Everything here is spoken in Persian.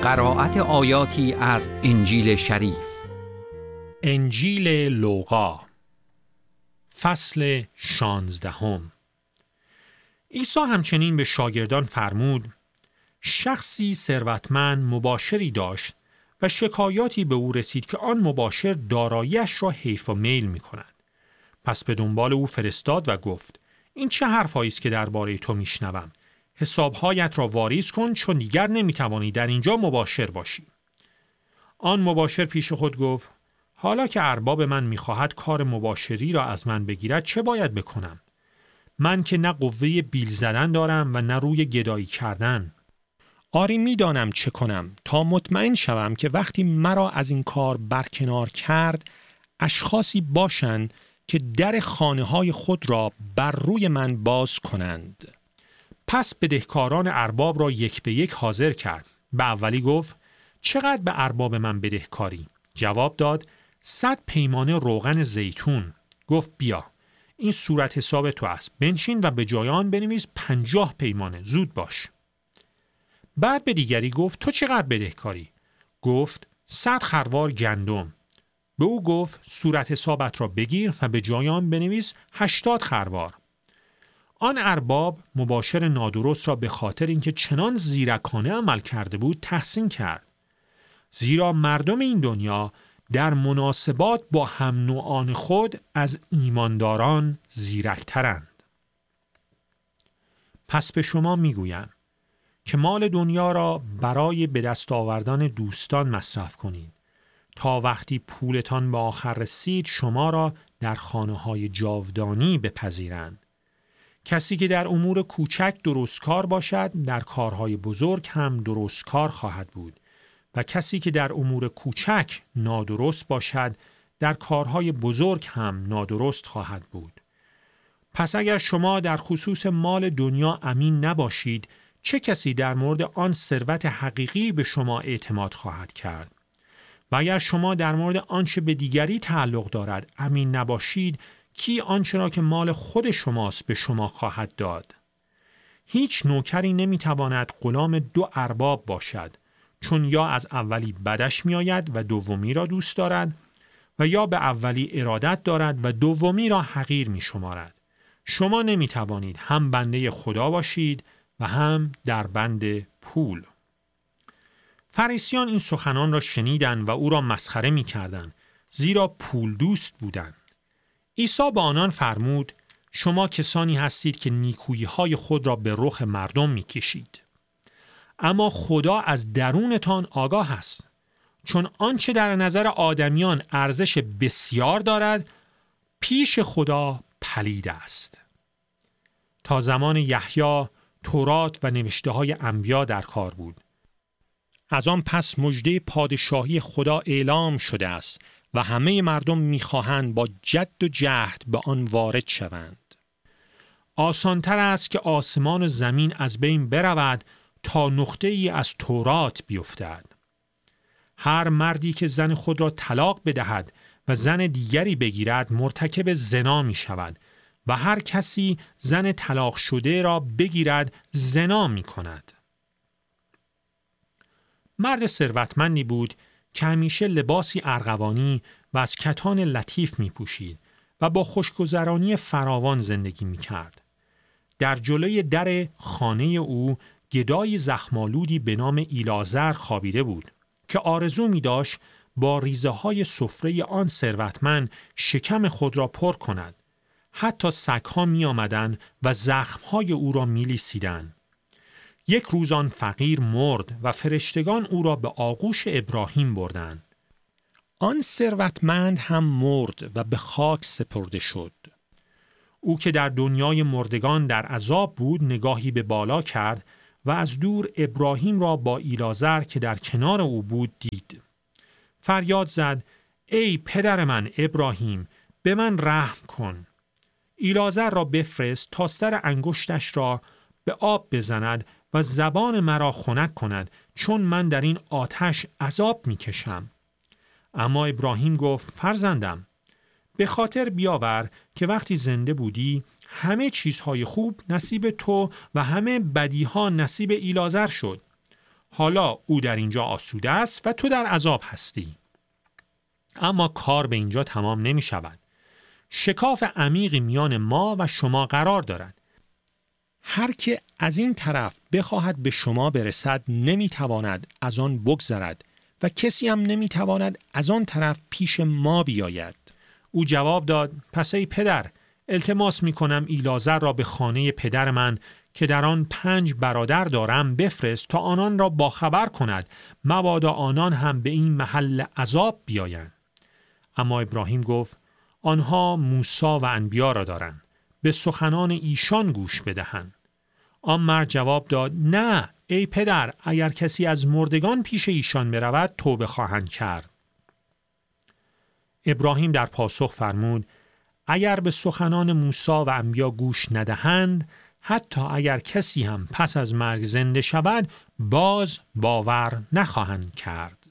قرائت آیاتی از انجیل شریف. انجیل لوقا فصل 16. عیسی همچنین به شاگردان فرمود: شخصی ثروتمند مباشری داشت و شکایاتی به او رسید که آن مباشر دارایی‌اش را حیف و میل می‌کند. پس به دنبال او فرستاد و گفت: این چه حرفایی است که درباره تو میشنوم؟ حسابهایت را واریز کن، چون دیگر نمیتوانی در اینجا مباشر باشی. آن مباشر پیش خود گفت: حالا که ارباب من میخواهد کار مباشری را از من بگیرد، چه باید بکنم؟ من که نه قوه بیل زدن دارم و نه روی گدایی کردن. آری میدانم چه کنم تا مطمئن شوم که وقتی مرا از این کار برکنار کرد، اشخاصی باشند که در خانه‌های خود را بر روی من باز کنند. پس بدهکاران ارباب را یک به یک حاضر کرد. به اولی گفت: چقدر به ارباب من بدهکاری؟ جواب داد: 100 پیمانه روغن زیتون. گفت: بیا، این صورت حساب تو است، بنشین و به جای آن بنویس 50 پیمانه، زود باش. بعد به دیگری گفت: تو چقدر بدهکاری؟ گفت: 100 خروار گندم. به او گفت: صورت حسابت را بگیر و به جای آن بنویس 80 خروار. آن ارباب مباشر نادرست را به خاطر اینکه چنان زیرکانه عمل کرده بود تحسین کرد، زیرا مردم این دنیا در مناسبات با هم نوعان خود از ایمانداران زیرکترند. پس به شما میگویم که مال دنیا را برای به دست آوردن دوستان مصرف کنید، تا وقتی پولتان به آخر رسید شما را در خانه‌های جاودانی بپذیرند. کسی که در امور کوچک درستکار باشد، در کارهای بزرگ هم درستکار خواهد بود، و کسی که در امور کوچک نادرست باشد، در کارهای بزرگ هم نادرست خواهد بود. پس اگر شما در خصوص مال دنیا امین نباشید، چه کسی در مورد آن ثروت حقیقی به شما اعتماد خواهد کرد؟ و اگر شما در مورد آنچه به دیگری تعلق دارد امین نباشید، کی آنچه را که مال خود شماست به شما خواهد داد؟ هیچ نوکری نمیتواند غلام 2 ارباب باشد، چون یا از اولی بدش میآید و دومی را دوست دارد، و یا به اولی ارادت دارد و دومی را حقیر میشمارد. شما نمیتوانید هم بنده خدا باشید و هم در بند پول. فریسیان این سخنان را شنیدند و او را مسخره میکردند، زیرا پول دوست بودند. عیسی به آنان فرمود: شما کسانی هستید که نیکویی‌های خود را به رخ مردم می‌کشید، اما خدا از درونتان آگاه است، چون آنچه در نظر آدمیان ارزش بسیار دارد پیش خدا پلید است. تا زمان یحیی تورات و نوشته‌های انبیا در کار بود. از آن پس مژده پادشاهی خدا اعلام شده است و همه مردم می‌خواهند با جد و جهد به آن وارد شوند. آسان‌تر است که آسمان و زمین از بین برود تا نقطه‌ای از تورات بیفتد. هر مردی که زن خود را طلاق بدهد و زن دیگری بگیرد مرتکب زنا می‌شود، و هر کسی زن طلاق شده را بگیرد زنا می‌کند. مرد ثروتمندی بود که همیشه لباسی ارغوانی و از کتان لطیف می پوشید و با خوشگذرانی فراوان زندگی می کرد. در جلوی در خانه او گدای زخمالودی به نام ایلازر خوابیده بود که آرزو می داشت با ریزه های سفره آن ثروتمند شکم خود را پر کند. حتی سگ‌ها می آمدند و زخمهای او را می لیسیدند. یک روز آن فقیر مرد و فرشتگان او را به آغوش ابراهیم بردند. آن ثروتمند هم مرد و به خاک سپرده شد. او که در دنیای مردگان در عذاب بود نگاهی به بالا کرد و از دور ابراهیم را با ایلازر که در کنار او بود دید. فریاد زد: ای پدر من ابراهیم، به من رحم کن. ایلازر را بفرست تا سر انگشتش را به آب بزند و زبان مرا خنک کند، چون من در این آتش عذاب می کشم. اما ابراهیم گفت: فرزندم، به خاطر بیاور که وقتی زنده بودی همه چیزهای خوب نصیب تو و همه بدیها نصیب ایلازر شد. حالا او در اینجا آسوده است و تو در عذاب هستی. اما کار به اینجا تمام نمی شود. شکاف عمیقی میان ما و شما قرار دارد. هر که از این طرف بخواهد به شما برسد نمیتواند از آن بگذرد و کسی هم نمیتواند از آن طرف پیش ما بیاید. او جواب داد: پس ای پدر، التماس میکنم ایلازر را به خانه پدر من که در آن 5 برادر دارم بفرست تا آنان را باخبر کند، مبادا آنان هم به این محل عذاب بیایند. اما ابراهیم گفت: آنها موسی و انبیا را دارند، به سخنان ایشان گوش بدهند. آن مرد جواب داد: نه ای پدر، اگر کسی از مردگان پیش ایشان برود توبه خواهند کرد. ابراهیم در پاسخ فرمود: اگر به سخنان موسی و انبیا گوش ندهند، حتی اگر کسی هم پس از مرگ زنده شود باز باور نخواهند کرد.